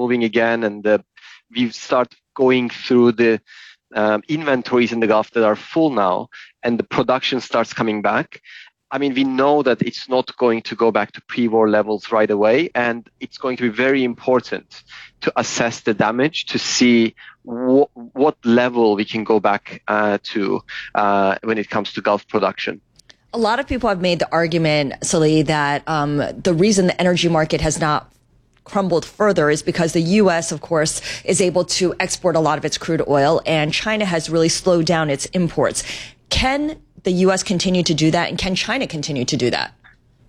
moving again, and we start going through the inventories in the Gulf that are full now, and the production starts coming back, I mean, we know that it's not going to go back to pre-war levels right away, and it's going to be very important to assess the damage to see what level we can go back to when it comes to Gulf production. A lot of people have made the argument, Salih, that the reason the energy market has not crumbled further is because the U.S., of course, is able to export a lot of its crude oil, and China has really slowed down its imports. Can the U.S. continue to do that, and can China continue to do that?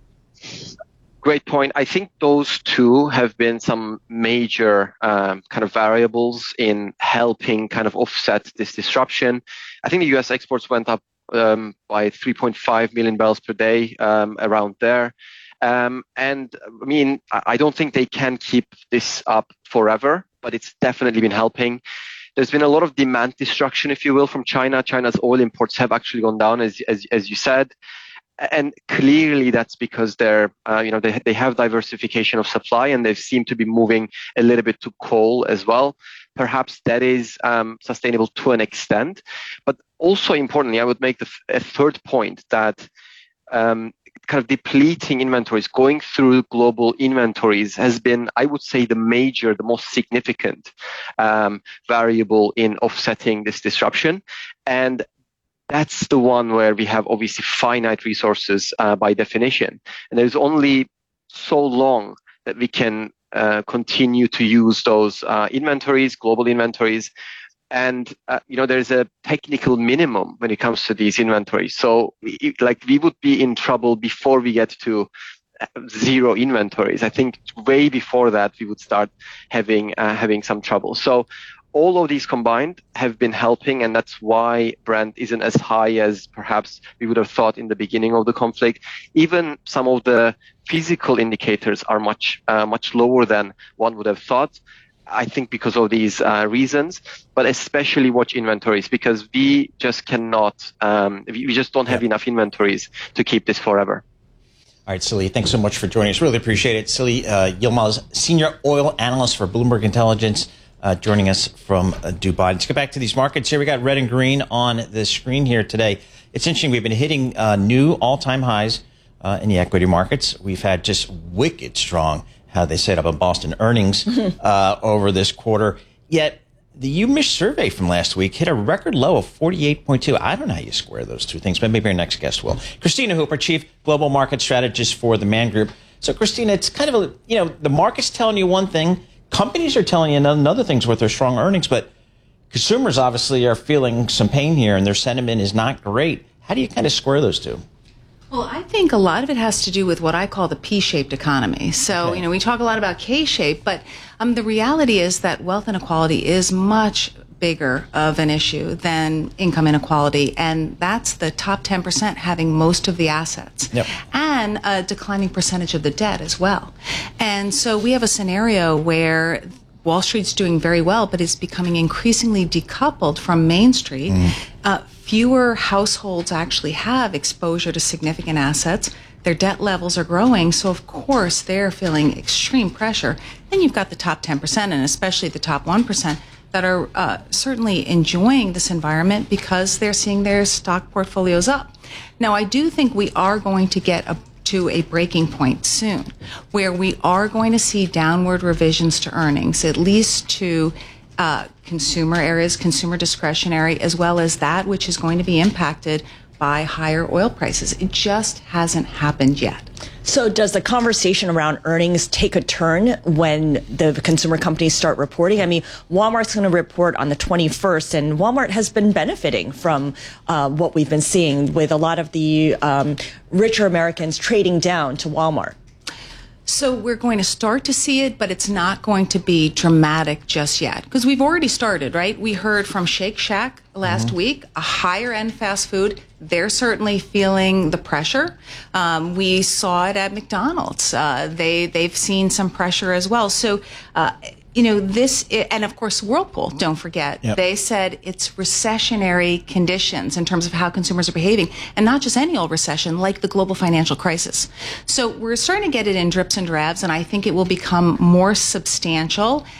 Great point. I think those two have been some major kind of variables in helping kind of offset this disruption. I think the U.S. exports went up by 3.5 million barrels per day, around there. And I mean, I don't think they can keep this up forever, but it's definitely been helping. There's been a lot of demand destruction, if you will, from China. China's oil imports have actually gone down, as you said. And clearly that's because they have diversification of supply, and they seem to be moving a little bit to coal as well. Perhaps that is sustainable to an extent. But also importantly, I would make a third point that kind of depleting inventories, going through global inventories has been, I would say, the most significant variable in offsetting this disruption. And that's the one where we have obviously finite resources by definition. And there's only so long that we can continue to use those inventories, global inventories. And, there's a technical minimum when it comes to these inventories. So we would be in trouble before we get to zero inventories. I think way before that, we would start having some trouble. So all of these combined have been helping, and that's why Brent isn't as high as perhaps we would have thought in the beginning of the conflict. Even some of the physical indicators are much lower than one would have thought. I think because of these reasons, but especially watch inventories, because we just cannot, we just don't have enough inventories to keep this forever. All right, Salih, thanks so much for joining us. Really appreciate it. Salih Yilmaz, Senior Oil Analyst for Bloomberg Intelligence, joining us from Dubai. Let's get back to these markets here. We got red and green on the screen here today. It's interesting. We've been hitting new all-time highs in the equity markets. We've had just wicked strong, how they set up in Boston earnings over this quarter. Yet the UMich survey from last week hit a record low of 48.2. I don't know how you square those two things, but maybe our next guest will. Christina Hooper, Chief Global Market Strategist for the Man Group. So, Christina, it's kind of the market's telling you one thing, companies are telling you another things with their strong earnings, but consumers obviously are feeling some pain here, and their sentiment is not great. How do you kind of square those two? Well, I think a lot of it has to do with what I call the P-shaped economy. So, we talk a lot about K-shaped, but the reality is that wealth inequality is much bigger of an issue than income inequality, and that's the top 10% having most of the assets, and a declining percentage of the debt as well. And so we have a scenario where Wall Street's doing very well, but it's becoming increasingly decoupled from Main Street. Fewer households actually have exposure to significant assets. Their debt levels are growing, so of course they're feeling extreme pressure. Then you've got the top 10%, and especially the top 1%, that are certainly enjoying this environment because they're seeing their stock portfolios up. Now, I do think we are going to get to a breaking point soon, where we are going to see downward revisions to earnings, at least to consumer areas, consumer discretionary, as well as that which is going to be impacted by higher oil prices. It just hasn't happened yet. So does the conversation around earnings take a turn when the consumer companies start reporting? I mean, Walmart's going to report on the 21st, and Walmart has been benefiting from what we've been seeing with a lot of the richer Americans trading down to Walmart. So we're going to start to see it, but it's not going to be dramatic just yet, because we've already started, right? We heard from Shake Shack last week, a higher end fast food. They're certainly feeling the pressure. We saw it at McDonald's. They've seen some pressure as well. So, this, and of course, Whirlpool, don't forget, they said it's recessionary conditions in terms of how consumers are behaving, and not just any old recession, like the global financial crisis. So we're starting to get it in drips and drabs, and I think it will become more substantial